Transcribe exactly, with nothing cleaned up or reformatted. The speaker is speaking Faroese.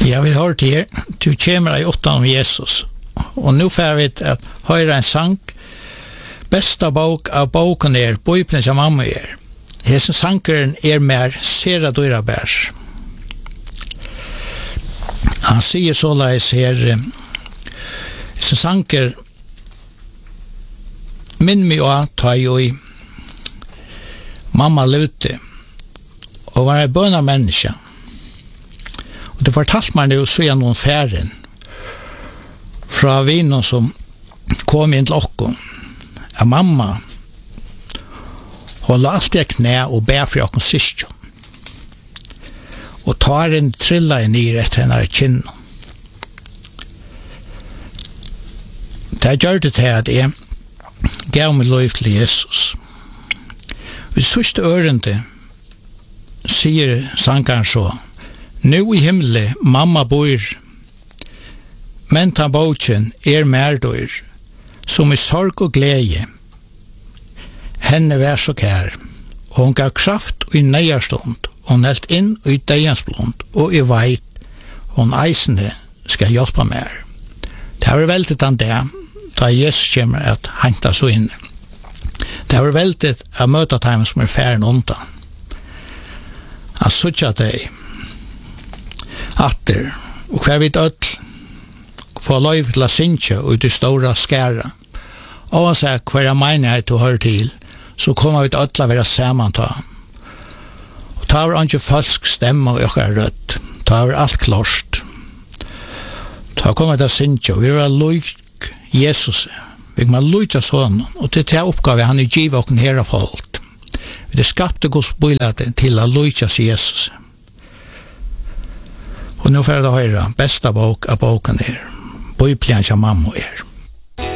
Jag vill höra till er, du kommer i åttan om Jesus. Och nu får vi att höra en sang. Bästa bok av boken är Bibeln som mamma är. Hesen sankeren är mer sera dyra bärs. Han säger så läs här. Hesen sanker min mig att ta i mamma lute och var en böna människa. Och det fortalt man nu så genom färden från vinnen som kom in till oss. Att mamma håller alltid knä och bär för oss syster. Och tar en trilla ner efter henne kinn. Det gör det här att jag gav mig lov till Jesus. I sista örende säger sankaren så: nu i himle mamma bor, men ta boken er mer dår, som i sorg och glädje. Henne var så kär, och hon gav kraft i nejarstund, hon helt in i dejansblond, og i veit, hon eisende skal hjälpa mer. Det har vært veldig an det, da Jesus kommer at henta så inn. Det har vært veldig å møte dem som er færen undan. At suttja deg, atter, og hver vidt ødel, få lov til å synge ut i stora skæra. Og han sier hver jeg mener jeg til å høre til, så kommer vi til ødel å være samanta. Og ta var ikke falsk stemme og økker rødt. Ta var alt klart. Ta kommer til å synge, og vi var lyk Jesus. Vi må lykke sånn, og til det oppgave han er givet og her av folk. Vi er skapte Guds bøylete til å lykke Jesus. Og nå får jeg da høre bästa bok av boken her. Bibeln som mamma er.